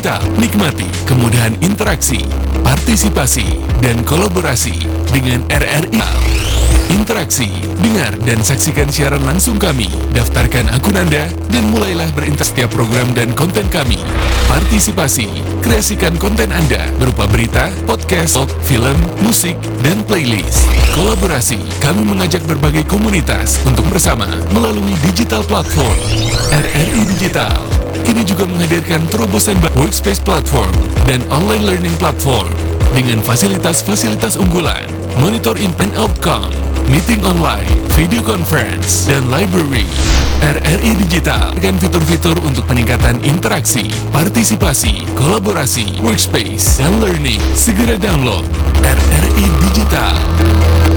Digital. Nikmati kemudahan interaksi, partisipasi, dan kolaborasi dengan RRI. Interaksi, dengar dan saksikan siaran langsung kami. Daftarkan akun Anda dan mulailah berinteraksi setiap program dan konten kami. Partisipasi, kreasikan konten Anda berupa berita, podcast, film, musik, dan playlist. Kolaborasi, kami mengajak berbagai komunitas untuk bersama melalui digital platform. RRI Digital kini juga menghadirkan terobosan workspace platform dan online learning platform dengan fasilitas-fasilitas unggulan, monitor in and outcome, meeting online, video conference, dan library. RRI Digital dengan fitur-fitur untuk peningkatan interaksi, partisipasi, kolaborasi, workspace, dan learning. Segera download RRI Digital.